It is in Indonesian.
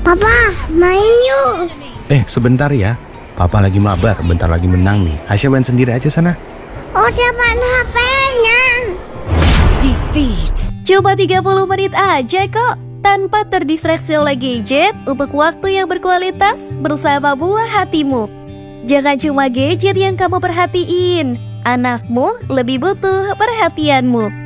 Papa, main yuk. Sebentar ya. Papa lagi mabar, bentar lagi menang nih. Aisyah main sendiri aja sana. Oh, dapat HP-nya. Defeat. Cuma 30 menit aja kok, tanpa terdistraksi oleh gadget, untuk waktu yang berkualitas bersama buah hatimu. Jangan cuma gadget yang kamu perhatiin, anakmu lebih butuh perhatianmu.